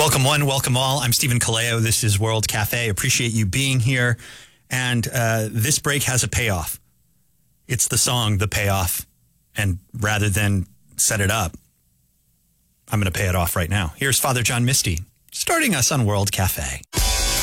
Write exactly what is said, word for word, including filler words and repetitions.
Welcome one, welcome all. I'm Stephen Kaleo. This is World Cafe. Appreciate you being here. And uh, this break has a payoff. It's the song, The Payoff. And rather than set it up, I'm going to pay it off right now. Here's Father John Misty, starting us on World Cafe.